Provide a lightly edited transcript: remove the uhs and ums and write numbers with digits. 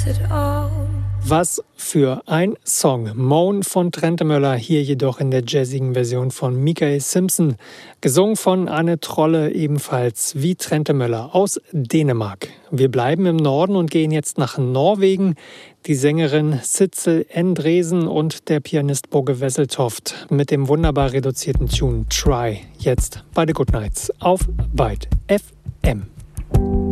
Was für ein Song. Moan von Trentemøller, hier jedoch in der jazzigen Version von Mikael Simpson. Gesungen von Anne Trolle, ebenfalls wie Trentemøller aus Dänemark. Wir bleiben im Norden und gehen jetzt nach Norwegen. Die Sängerin Sissel Endresen und der Pianist Boge Wesseltoft mit dem wunderbar reduzierten Tune Try. Jetzt bei The Good Nights auf Byte FM.